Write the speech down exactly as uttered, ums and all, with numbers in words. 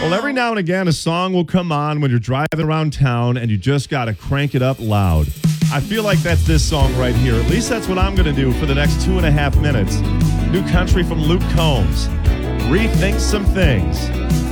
Well, every now and again, a song will come on when you're driving around town and you just got to crank it up loud. I feel like that's this song right here. At least that's what I'm going to do for the next two and a half minutes. New country from Luke Combs. Rethink Some Things.